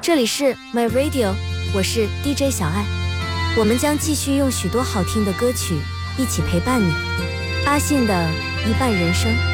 这里是 My Radio， 我是 DJ 小爱，我们将继续用许多好听的歌曲一起陪伴你。阿信的一半人生。